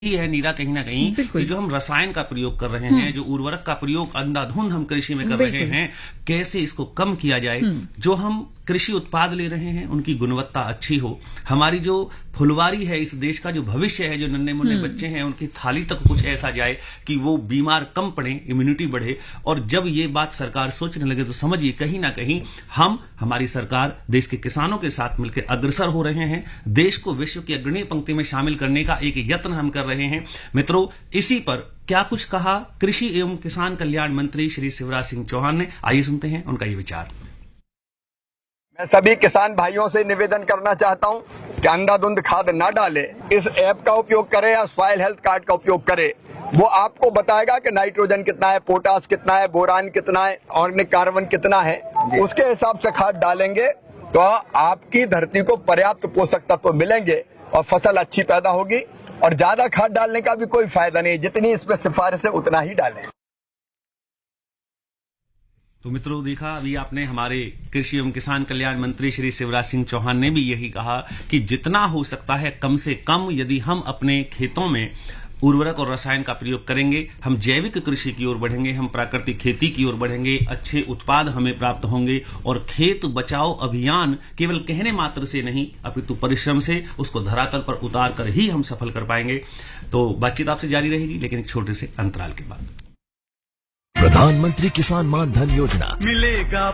ही है नीरा कहीं ना कहीं कि जो हम रसायन का प्रयोग कर रहे हैं, जो उर्वरक का प्रयोग अंधाधुंध हम कृषि में कर रहे हैं, कैसे इसको कम किया जाए। जो हम कृषि उत्पाद ले रहे हैं उनकी गुणवत्ता अच्छी हो, हमारी जो फुलवारी है इस देश का, जो भविष्य है, जो नन्हे मुन्ने बच्चे हैं उनकी थाली तक कुछ ऐसा जाए कि वो बीमार कम पड़े, इम्यूनिटी बढ़े। और जब ये बात सरकार सोचने लगे तो समझिए कहीं ना कहीं हमारी सरकार देश के किसानों के साथ मिलकर अग्रसर हो रहे हैं। देश को विश्व की अग्रणी पंक्ति में शामिल करने का एक यत्न हम कर रहे हैं। मित्रों, इसी पर क्या कुछ कहा कृषि एवं किसान कल्याण मंत्री श्री शिवराज सिंह चौहान ने, आइए सुनते हैं उनका ये विचार। मैं सभी किसान भाइयों से निवेदन करना चाहता हूं कि अंधाधुंध खाद ना डालें, इस ऐप का उपयोग करें या सॉइल हेल्थ कार्ड का उपयोग करें। वो आपको बताएगा कि नाइट्रोजन कितना है, पोटास कितना है, बोरान कितना है, ऑर्गेनिक कार्बन कितना है। उसके हिसाब से खाद डालेंगे तो आपकी धरती को पर्याप्त पोषक तत्व मिलेंगे और फसल अच्छी पैदा होगी। और ज्यादा खाद डालने का भी कोई फायदा नहीं, जितनी इसमें सिफारिश है उतना ही डालें। तो मित्रों, देखा अभी आपने हमारे कृषि एवं किसान कल्याण मंत्री श्री शिवराज सिंह चौहान ने भी यही कहा कि जितना हो सकता है कम से कम यदि हम अपने खेतों में उर्वरक और रसायन का प्रयोग करेंगे, हम जैविक कृषि की ओर बढ़ेंगे, हम प्राकृतिक खेती की ओर बढ़ेंगे, अच्छे उत्पाद हमें प्राप्त होंगे। और खेत बचाओ अभियान केवल कहने मात्र से नहीं अपितु परिश्रम से उसको धरातल पर उतार कर ही हम सफल कर पाएंगे। तो बातचीत आपसे जारी रहेगी, लेकिन एक छोटे से अंतराल के बाद। प्रधानमंत्री किसान मान धन योजना मिलेगा